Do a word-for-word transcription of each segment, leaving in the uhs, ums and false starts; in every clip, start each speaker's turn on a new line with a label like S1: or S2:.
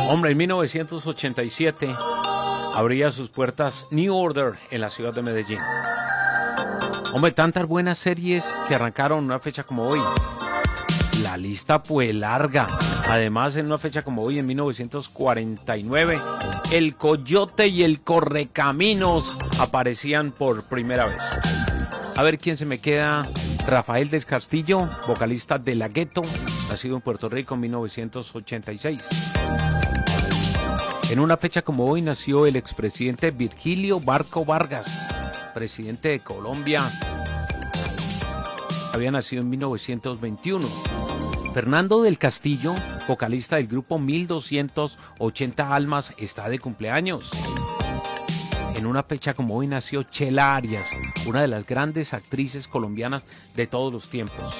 S1: Hombre, en mil novecientos ochenta y siete abría sus puertas New Order en la ciudad de Medellín. Hombre, tantas buenas series que arrancaron en una fecha como hoy. La lista fue larga. Además, en una fecha como hoy, en mil novecientos cuarenta y nueve, El Coyote y el Correcaminos aparecían por primera vez. A ver quién se me queda. Rafael del Castillo, vocalista de La Ghetto, nacido en Puerto Rico en mil novecientos ochenta y seis. En una fecha como hoy nació el expresidente Virgilio Barco Vargas, presidente de Colombia. Había nacido en mil novecientos veintiuno. Fernando del Castillo, vocalista del grupo mil doscientas ochenta Almas, está de cumpleaños. En una fecha como hoy nació Chela Arias, una de las grandes actrices colombianas de todos los tiempos.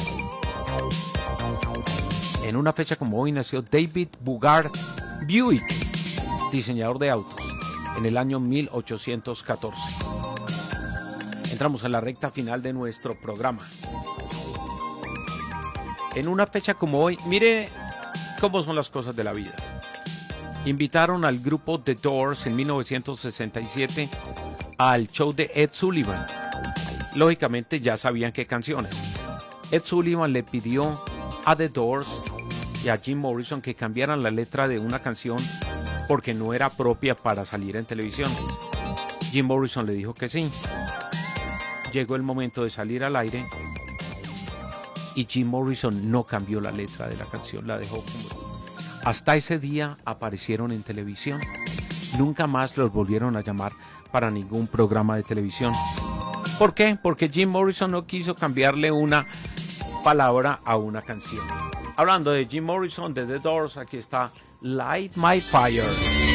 S1: En una fecha como hoy nació David Bugard Buick, diseñador de autos, en el año mil ochocientos catorce. Entramos en la recta final de nuestro programa. En una fecha como hoy, mire cómo son las cosas de la vida. Invitaron al grupo The Doors en mil novecientos sesenta y siete al show de Ed Sullivan. Lógicamente ya sabían qué canciones. Ed Sullivan le pidió a The Doors y a Jim Morrison que cambiaran la letra de una canción porque no era propia para salir en televisión. Jim Morrison le dijo que sí. Llegó el momento de salir al aire y Jim Morrison no cambió la letra de la canción, la dejó como... Hasta ese día aparecieron en televisión. Nunca más los volvieron a llamar para ningún programa de televisión. ¿Por qué? Porque Jim Morrison no quiso cambiarle una palabra a una canción. Hablando de Jim Morrison, de The Doors, aquí está Light My Fire.